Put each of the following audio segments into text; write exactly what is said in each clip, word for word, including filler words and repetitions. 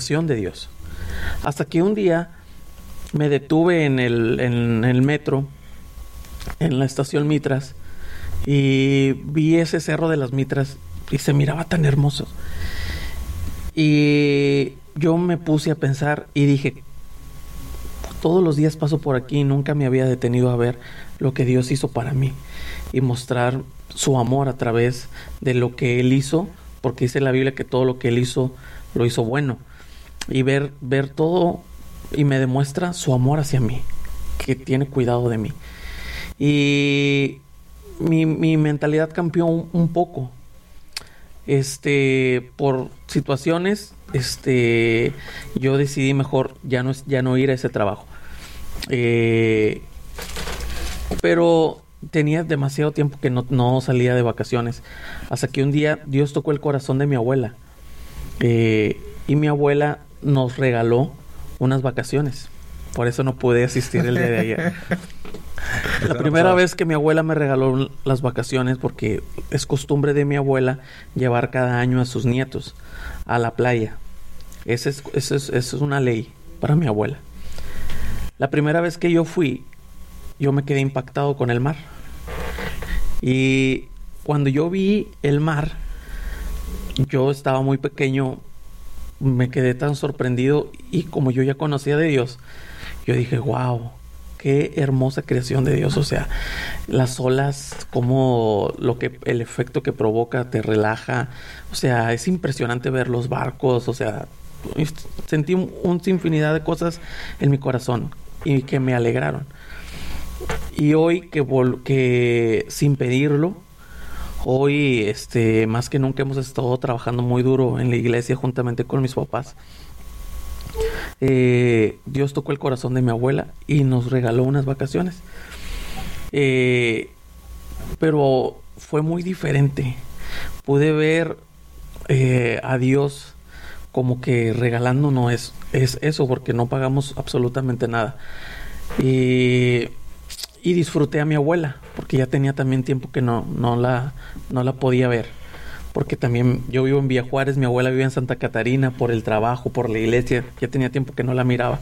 de Dios. Hasta que un día me detuve en el, en el metro, en la estación Mitras, y vi ese cerro de las Mitras y se miraba tan hermoso. Y yo me puse a pensar y dije, todos los días paso por aquí y nunca me había detenido a ver lo que Dios hizo para mí y mostrar su amor a través de lo que Él hizo, porque dice la Biblia que todo lo que Él hizo, lo hizo bueno. Y ver, ver todo, y me demuestra su amor hacia mí, que tiene cuidado de mí. Y mi, mi mentalidad cambió un, un poco. Este, por situaciones, este, yo decidí mejor ya no, ya no ir a ese trabajo. Eh, pero tenía demasiado tiempo que no, no salía de vacaciones. Hasta que un día Dios tocó el corazón de mi abuela. Eh, y mi abuela nos regaló unas vacaciones. Por eso no pude asistir el día de ayer. La primera vez que mi abuela me regaló las vacaciones, porque es costumbre de mi abuela llevar cada año a sus nietos a la playa. Esa es, esa es, esa es una ley para mi abuela. La primera vez que yo fui, yo me quedé impactado con el mar. Y cuando yo vi el mar, yo estaba muy pequeño, me quedé tan sorprendido, y como yo ya conocía de Dios, yo dije, wow, qué hermosa creación de Dios. O sea, las olas, como lo que, el efecto que provoca, te relaja. O sea, es impresionante ver los barcos. O sea, sentí un, un sinfinidad de cosas en mi corazón y que me alegraron. Y hoy que, vol- que sin pedirlo, hoy, este, más que nunca hemos estado trabajando muy duro en la iglesia juntamente con mis papás. Eh, Dios tocó el corazón de mi abuela y nos regaló unas vacaciones. Eh, pero fue muy diferente. Pude ver eh, a Dios como que regalándonos es, es eso, porque no pagamos absolutamente nada. Y... Y disfruté a mi abuela, porque ya tenía también tiempo que no, no, la, no la podía ver. Porque también yo vivo en Villa Juárez, mi abuela vive en Santa Catarina por el trabajo, por la iglesia. Ya tenía tiempo que no la miraba.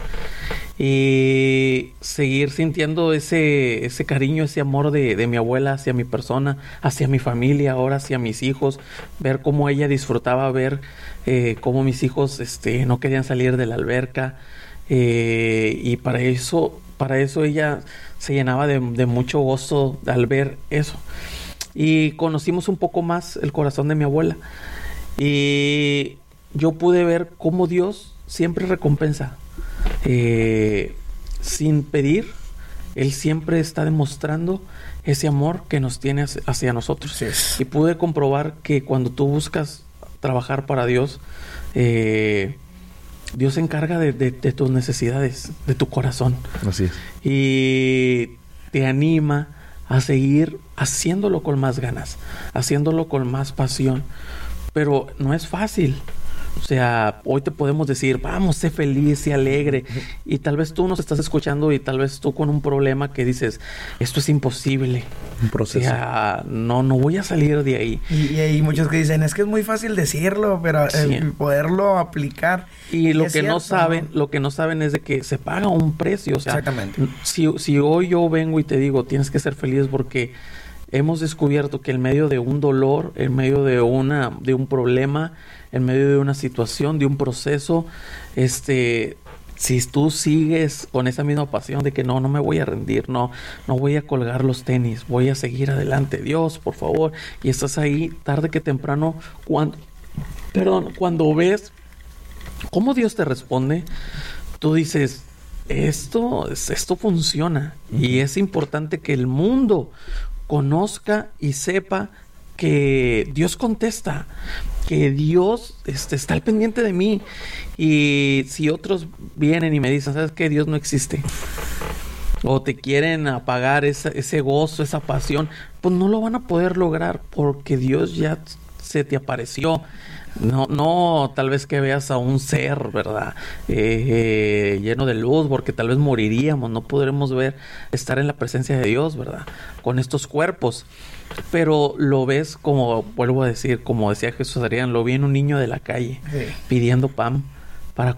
Y seguir sintiendo ese, ese cariño, ese amor de, de mi abuela hacia mi persona, hacia mi familia, ahora hacia mis hijos. Ver cómo ella disfrutaba, ver eh, cómo mis hijos este, no querían salir de la alberca. Eh, y para eso, para eso ella se llenaba de, de mucho gozo al ver eso. Y conocimos un poco más el corazón de mi abuela. Y yo pude ver cómo Dios siempre recompensa. Eh, sin pedir, Él siempre está demostrando ese amor que nos tiene hacia nosotros. Sí. Y pude comprobar que cuando tú buscas trabajar para Dios, eh, Dios se encarga de, de, de tus necesidades, de tu corazón. Así es. Y te anima a seguir haciéndolo con más ganas, haciéndolo con más pasión. Pero no es fácil. O sea, hoy te podemos decir, vamos, sé feliz, sé alegre. Y tal vez tú nos estás escuchando y tal vez tú con un problema que dices, esto es imposible. Un proceso. O sea, no, no voy a salir de ahí. Y, y hay muchos que dicen, es que es muy fácil decirlo, pero Sí. eh, poderlo aplicar. Y lo es que no cierto, saben, lo que no saben es de que se paga un precio. O sea, Exactamente. Si, si hoy yo vengo y te digo, tienes que ser feliz porque hemos descubierto que en medio de un dolor, en medio de una, de un problema, en medio de una situación, de un proceso, este, si tú sigues con esa misma pasión de que no, no me voy a rendir, no, no voy a colgar los tenis, voy a seguir adelante, Dios, por favor, y estás ahí tarde que temprano, cuando, perdón, cuando ves cómo Dios te responde, tú dices, esto, esto funciona. Uh-huh. Y es importante que el mundo conozca y sepa que Dios contesta, que Dios este, está al pendiente de mí. Y si otros vienen y me dicen, ¿sabes qué? Dios no existe. O te quieren apagar esa, ese gozo, esa pasión, pues no lo van a poder lograr porque Dios ya se te apareció. No, no, tal vez que veas a un ser, ¿verdad? Eh, eh, lleno de luz, porque tal vez moriríamos, no podremos ver, estar en la presencia de Dios, ¿verdad? Con estos cuerpos. Pero lo ves como, vuelvo a decir, como decía Jesús Adrián, lo vi en un niño de la calle, sí, pidiendo pan.